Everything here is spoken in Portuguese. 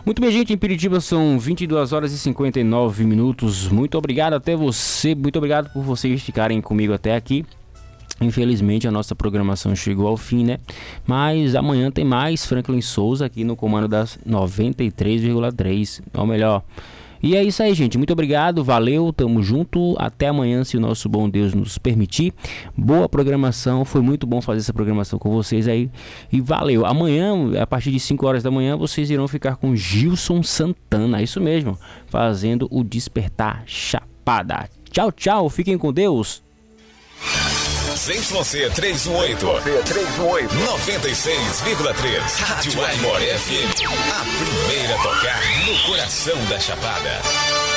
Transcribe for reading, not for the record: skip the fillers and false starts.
Muito bem, gente, em Piritiba são 22 horas e 59 minutos. Muito obrigado até você, muito obrigado por vocês ficarem comigo até aqui. Infelizmente a nossa programação chegou ao fim, né? Mas amanhã tem mais Franklin Souza aqui no comando das 93,3, ou melhor. E é isso aí, gente. Muito obrigado, valeu, tamo junto. Até amanhã, se o nosso bom Deus nos permitir. Boa programação, foi muito bom fazer essa programação com vocês aí. E valeu. Amanhã, a partir de 5 horas da manhã, vocês irão ficar com Gilson Santana. Isso mesmo, fazendo o Despertar Chapada. Tchau, tchau, fiquem com Deus. ZYC 318, 96,3, Rádio Aimoré FM, a primeira a tocar no coração da Chapada.